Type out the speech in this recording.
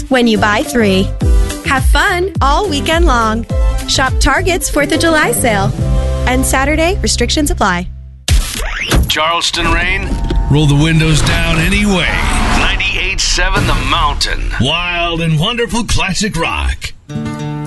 when you buy 3. Have fun all weekend long. Shop Target's 4th of July sale. And Saturday, restrictions apply. Charleston rain? Roll the windows down anyway. 98.7 The Mountain. Wild and wonderful classic rock.